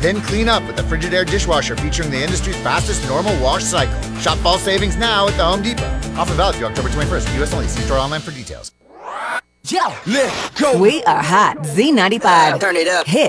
Then clean up with the Frigidaire dishwasher featuring the industry's fastest normal wash cycle. Shop fall savings now at the Home Depot. Offer valid through October 21st. U.S. only. See store online for details. Yo, Let's go. we are hot. Z95. Turn it up. Hit